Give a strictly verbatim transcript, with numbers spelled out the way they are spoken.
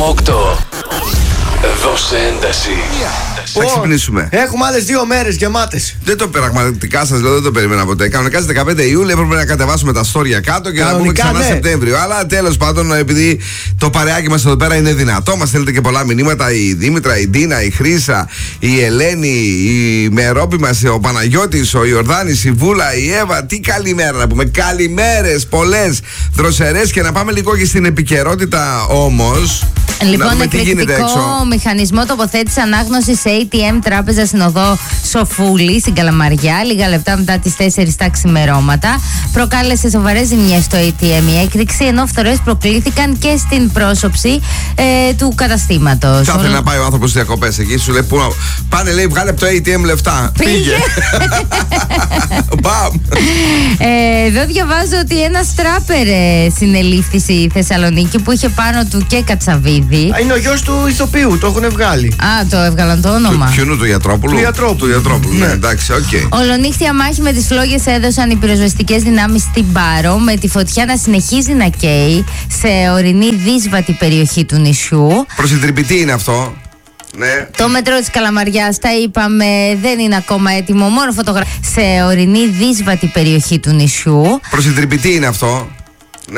κόμμα οκτώ. Δώσε ένταση. Θα ξυπνήσουμε. Έχουμε άλλες δύο μέρες γεμάτες. Δεν το πραγματικά σας λέω, δεν το περίμενα ποτέ. Κανονικά στις δεκαπέντε Ιούλιο έπρεπε να κατεβάσουμε τα στόρια κάτω και κανονικά, να πούμε ξανά ναι. Σεπτέμβριο. Αλλά τέλος πάντων, επειδή το παρεάκι μας εδώ πέρα είναι δυνατό, μας στέλνετε και πολλά μηνύματα. Η Δήμητρα, η Ντίνα, η Χρύσα, η Ελένη, η Μερόπη μας, ο Παναγιώτης, ο Ιορδάνης, η Βούλα, η Εύα. Τι καλημέρα να πούμε. Καλημέρες, πολλές, δροσερές. Και να πάμε λίγο και στην επικαιρότητα όμως. Λοιπόν, εκρηκτικό μηχανισμό τοποθέτηση ανάγνωσης σε έι τι εμ τράπεζα στην οδό Σοφούλη στην Καλαμαριά, λίγα λεπτά μετά τις τέσσερις τα ξημερώματα. Προκάλεσε σοβαρές ζημιές στο έι τι εμ η έκρηξη, ενώ φθορές προκλήθηκαν και στην πρόσωψη ε, του καταστήματος. Θα ήθελε να πάει ο άνθρωπος στις διακοπές εκεί, σου λέει πού, πάνε λέει βγάλε από το έι τι εμ λεφτά. Πήγε. Μπαμ. ε, εδώ διαβάζω ότι ένας τράπερ ε, συνελήφθη στη Θεσσαλονίκη που είχε πάνω του και κατσαβίδι. Είναι ο γιος του ηθοποιού, το έχουν βγάλει. Α, το έβγαλαν το όνομα. Ποιου είναι, του Γιατρόπουλου? Του Γιατρόπουλου. Του Γιατρόπουλου, ναι, εντάξει, οκ. Okay. Ολονύχτια μάχη με τις φλόγες έδωσαν οι πυροσβεστικές δυνάμεις στην Πάρο, με τη φωτιά να συνεχίζει να καίει σε ορεινή δύσβατη περιοχή του νησιού. Προσυντριπτή είναι αυτό. Ναι. Το μετρό της Καλαμαριάς, τα είπαμε, δεν είναι ακόμα έτοιμο, μόνο φωτογραφία σε ορεινή δύσβατη περιοχή του νησιού. Προσυντριπτή είναι αυτό.